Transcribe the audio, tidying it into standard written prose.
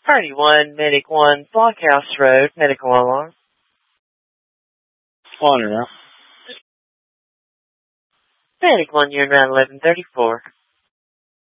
Party 1, Medic 1, Blockhouse Road, medical alarm. Water now. Medic 1, you're in round 1134.